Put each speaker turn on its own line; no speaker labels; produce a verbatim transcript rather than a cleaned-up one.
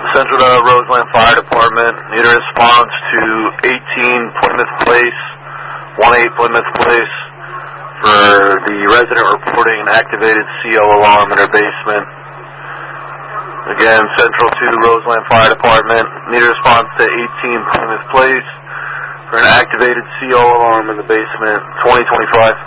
Central to Roseland Fire Department. Need a response to eighteen Plymouth Place, one eight Plymouth Place, for the resident reporting an activated C O alarm in her basement. Again, Central to Roseland Fire Department. Need a response to eighteen Plymouth Place for an activated C O alarm in the basement, twenty twenty-five.